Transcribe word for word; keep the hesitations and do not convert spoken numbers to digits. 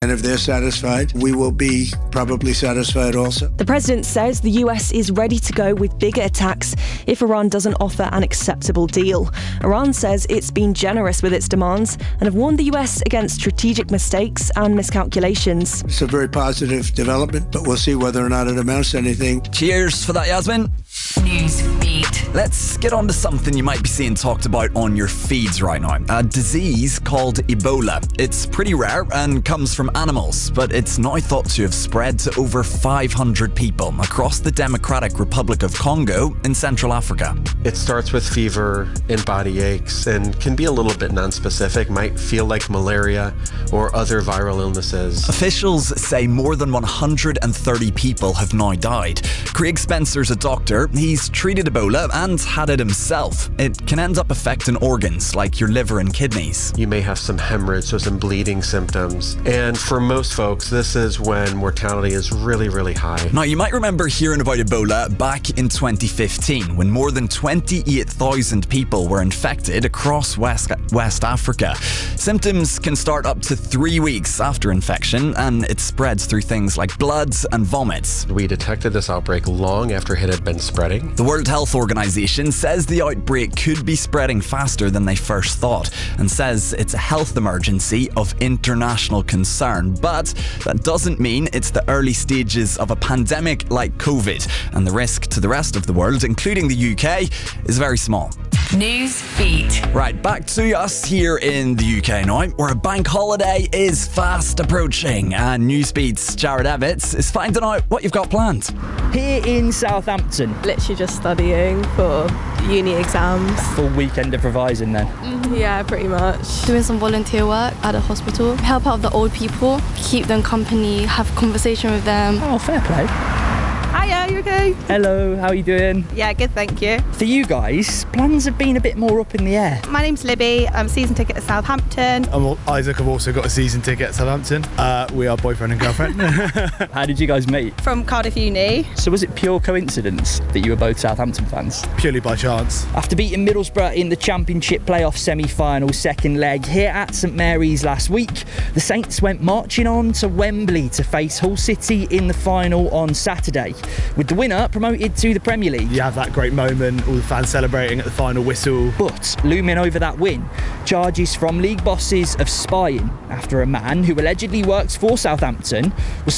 And if they're satisfied, we will be probably satisfied also. The president says the U S is ready to go with bigger attacks if Iran doesn't offer an acceptable deal. Iran says it's been generous with its demands and have warned the U S against strategic mistakes and miscalculations. It's a very positive development, but we'll see whether or not it amounts to anything. Cheers for that, Yasmin. News Beat. Let's get on to something you might be seeing talked about on your feeds right now. A disease called Ebola. It's pretty rare and comes from animals, but it's now thought to have spread to over five hundred people across the Democratic Republic of Congo in Central Africa. It starts with fever and body aches and can be a little bit non-specific, might feel like malaria or other viral illnesses. Officials say more than one hundred thirty people have now died. Craig Spencer's a doctor. He's treated Ebola and had it himself. It can end up affecting organs like your liver and kidneys. You may have some hemorrhage, so some bleeding symptoms. And for most folks, this is when mortality is really, really high. Now, you might remember hearing about Ebola back in twenty fifteen when more than twenty-eight thousand people were infected across West, West Africa. Symptoms can start up to three weeks after infection, and it spreads through things like blood and vomits. We detected this outbreak long after it had been spreading. The World Health Organization says the outbreak could be spreading faster than they first thought and says it's a health emergency of international concern. But that doesn't mean it's the early stages of a pandemic like COVID, and the risk to the rest of the world, including the U K, is very small. News Beat. Right, back to us here in the U K now, where a bank holiday is fast approaching, and Newsbeat's Jared Evans is finding out what you've got planned. Here in Southampton. Literally just studying for uni exams. Full weekend of revising then? Mm-hmm. Yeah, pretty much. Doing some volunteer work at a hospital. Help out the old people, keep them company, have conversation with them. Oh, fair play. Hiya, you okay? Hello, how are you doing? Yeah, good, thank you. For you guys, plans have been a bit more up in the air. My name's Libby, I'm season ticket at Southampton. I'm Isaac, I've also got a season ticket at Southampton. Uh, we are boyfriend and girlfriend. How did you guys meet? From Cardiff Uni. So was it pure coincidence that you were both Southampton fans? Purely by chance. After beating Middlesbrough in the Championship playoff semi-final second leg here at St Mary's last week, the Saints went marching on to Wembley to face Hull City in the final on Saturday, with the winner promoted to the Premier League. You have that great moment, all the fans celebrating at the final whistle. But looming over that win, charges from league bosses of spying after a man who allegedly works for Southampton was